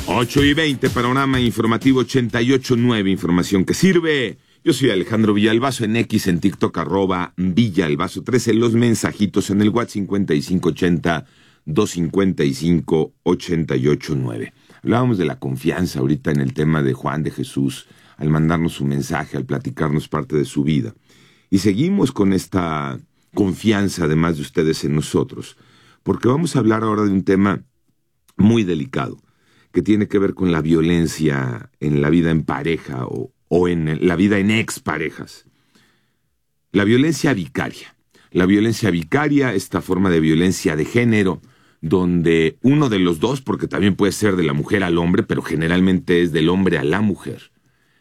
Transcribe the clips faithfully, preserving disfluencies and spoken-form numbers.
ocho y veinte, panorama informativo ochenta y ocho punto nueve, información que sirve. Yo soy Alejandro Villalbazo, en X, en TikTok, arroba Villalbazo trece, los mensajitos en el WhatsApp cincuenta y cinco ochenta, doscientos cincuenta y cinco, ochenta y ocho nueve. Hablábamos de la confianza ahorita en el tema de Juan de Jesús, al mandarnos su mensaje, al platicarnos parte de su vida. Y seguimos con esta confianza, además de ustedes, en nosotros, porque vamos a hablar ahora de un tema muy delicado, que tiene que ver con la violencia en la vida en pareja o, o en la vida en exparejas. La violencia vicaria. La violencia vicaria, esta forma de violencia de género, donde uno de los dos, porque también puede ser de la mujer al hombre, pero generalmente es del hombre a la mujer,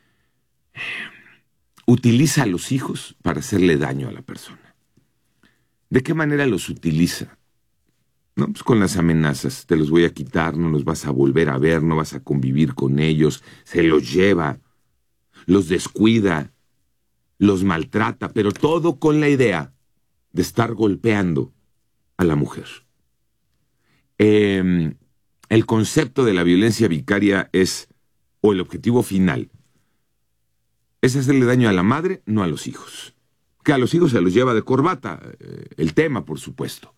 utiliza a los hijos para hacerle daño a la persona. ¿De qué manera los utiliza? No, pues con las amenazas. Te los voy a quitar, no los vas a volver a ver, no vas a convivir con ellos. Se los lleva, los descuida, los maltrata, pero todo con la idea de estar golpeando a la mujer. Eh, el concepto de la violencia vicaria es, o el objetivo final, es hacerle daño a la madre, no a los hijos. Que a los hijos se los lleva de corbata, eh, el tema, por supuesto.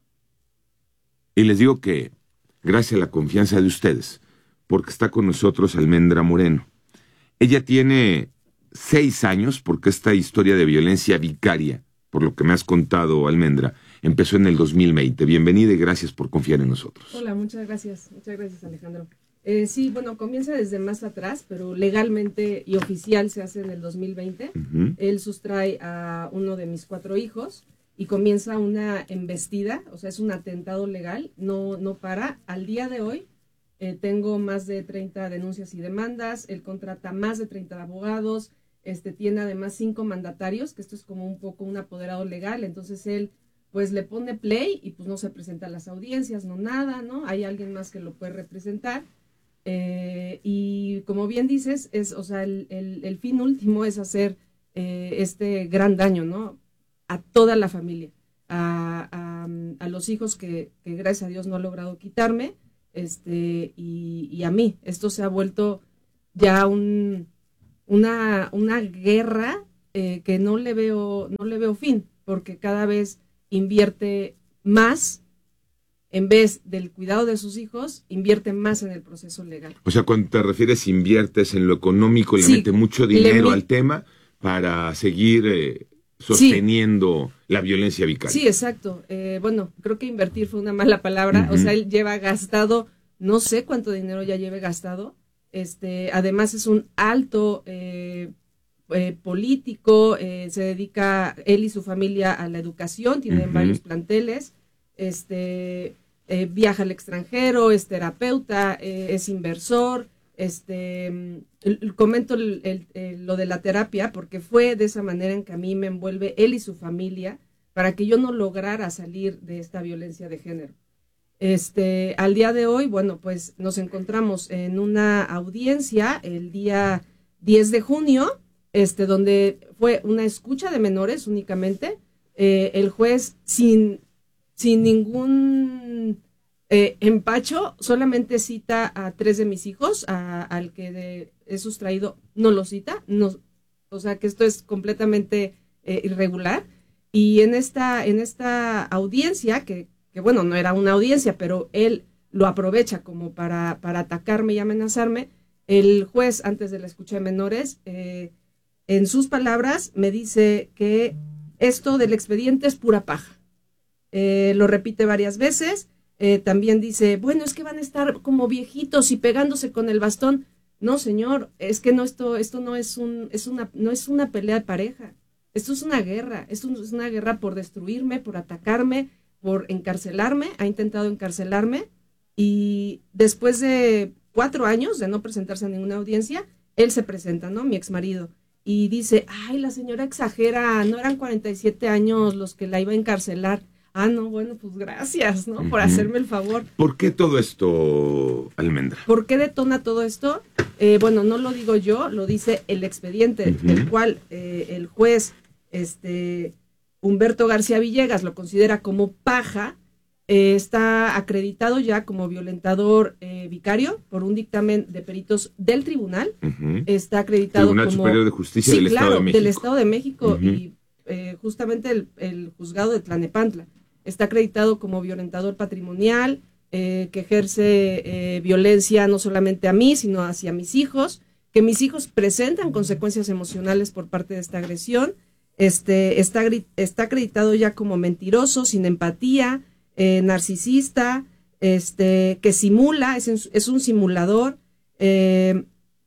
Y les digo que, gracias a la confianza de ustedes, porque está con nosotros Almendra Moreno. Ella tiene seis años, porque esta historia de violencia vicaria, por lo que me has contado, Almendra, empezó en el dos mil veinte. Bienvenida y gracias por confiar en nosotros. Hola, muchas gracias. Muchas gracias, Alejandro. Eh, sí, bueno, comienza desde más atrás, pero legalmente y oficial se hace en el dos mil veinte. Uh-huh. Él sustrae a uno de mis cuatro hijos y comienza una embestida, o sea, es un atentado legal, no, no para. Al día de hoy eh, tengo más de treinta denuncias y demandas, él contrata más de treinta abogados, este, tiene además cinco mandatarios, que esto es como un poco un apoderado legal, entonces él pues le pone play y pues no se presenta a las audiencias, no nada, ¿no? Hay alguien más que lo puede representar. Eh, y como bien dices, es, o sea, el, el, el fin último es hacer eh, este gran daño, ¿no? A toda la familia, a, a, a los hijos que, que gracias a Dios no ha logrado quitarme, este, y, y a mí. Esto se ha vuelto ya un, una, una guerra eh, que no le veo, no le veo fin, porque cada vez invierte más. En vez del cuidado de sus hijos, invierte más en el proceso legal. O sea, cuando te refieres inviertes en lo económico, le sí, mete mucho dinero le... al tema para seguir eh, sosteniendo sí. la violencia vicaria. Sí, exacto. Eh, bueno, creo que invertir fue una mala palabra. Uh-huh. O sea, él lleva gastado, no sé cuánto dinero ya lleve gastado. Este, además es un alto eh, eh, político, eh, se dedica él y su familia a la educación, tienen uh-huh. varios planteles. Este eh, viaja al extranjero, es terapeuta, eh, es inversor, este el, el, comento el, el, el, lo de la terapia porque fue de esa manera en que a mí me envuelve él y su familia para que yo no lograra salir de esta violencia de género. Este, al día de hoy, bueno, pues nos encontramos en una audiencia el día diez de junio, este, donde fue una escucha de menores únicamente, eh, el juez sin sin ningún eh, empacho, solamente cita a tres de mis hijos, a, al que de, he sustraído no lo cita, no, o sea que esto es completamente eh, irregular, y en esta, en esta audiencia, que, que bueno, no era una audiencia, pero él lo aprovecha como para, para atacarme y amenazarme, el juez, antes de la escucha de menores, eh, en sus palabras, me dice que esto del expediente es pura paja. Eh, lo repite varias veces, eh, también dice, bueno, es que van a estar como viejitos y pegándose con el bastón. No, señor, es que no, esto, esto no es un, es una, no es una pelea de pareja, esto es una guerra, esto es una guerra por destruirme, por atacarme, por encarcelarme, ha intentado encarcelarme, y después de cuatro años de no presentarse a ninguna audiencia, él se presenta, ¿no? Mi exmarido, y dice, ay, la señora exagera, no eran cuarenta y siete años los que la iba a encarcelar. Ah, no, bueno, pues gracias, ¿no? Uh-huh. Por hacerme el favor. ¿Por qué todo esto, Almendra? ¿Por qué detona todo esto? Eh, bueno, no lo digo yo, lo dice el expediente, uh-huh. el cual eh, el juez este, Humberto García Villegas lo considera como paja, eh, está acreditado ya como violentador eh, vicario por un dictamen de peritos del tribunal. Uh-huh. Está acreditado Tribunal como... Superior de Justicia sí, del claro, Estado de México. del Estado de México Uh-huh. y eh, justamente el, el juzgado de Tlalnepantla. Está acreditado como violentador patrimonial, eh, que ejerce eh, violencia no solamente a mí, sino hacia mis hijos, que mis hijos presentan consecuencias emocionales por parte de esta agresión. Este, está, está acreditado ya como mentiroso, sin empatía, eh, narcisista, este, que simula, es, es un simulador. Eh,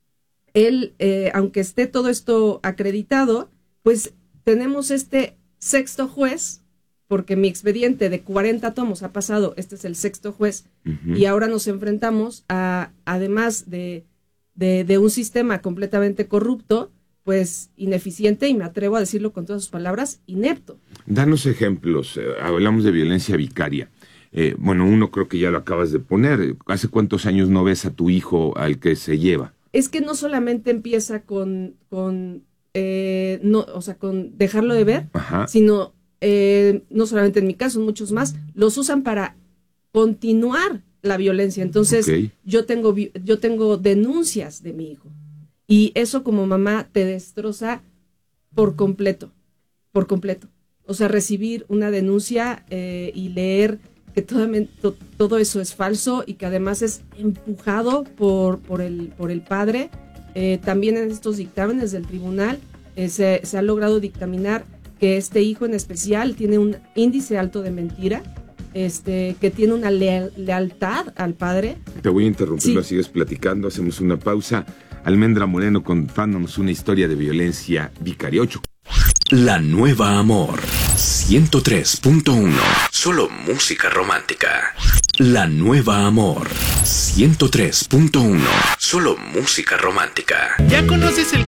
él, eh, aunque esté todo esto acreditado, pues tenemos este sexto juez, porque mi expediente de cuarenta tomos ha pasado, este es el sexto juez, uh-huh. y ahora nos enfrentamos a, además de, de, de un sistema completamente corrupto, pues ineficiente, y me atrevo a decirlo con todas sus palabras, inepto. Danos ejemplos, eh, hablamos de violencia vicaria. Eh, bueno, uno creo que ya lo acabas de poner. ¿Hace cuántos años no ves a tu hijo al que se lleva? Es que no solamente empieza con, con eh, no, o sea, con dejarlo de ver, Ajá. sino eh, no solamente en mi caso, muchos más, los usan para continuar la violencia. Entonces, okay. yo tengo yo tengo denuncias de mi hijo. Y eso como mamá te destroza por completo, por completo. O sea, recibir una denuncia eh, y leer que todo, to, todo eso es falso y que además es empujado por, por, el, por el padre. Eh, también en estos dictámenes del tribunal eh, se, se ha logrado dictaminar que este hijo en especial tiene un índice alto de mentira, este, que tiene una leal, lealtad al padre. Te voy a interrumpir, sí. Lo sigues platicando, hacemos una pausa. Almendra Moreno contándonos una historia de violencia vicaria. ocho. La Nueva Amor, ciento tres punto uno. Solo música romántica. La Nueva Amor, ciento tres punto uno. Solo música romántica. ¿Ya conoces el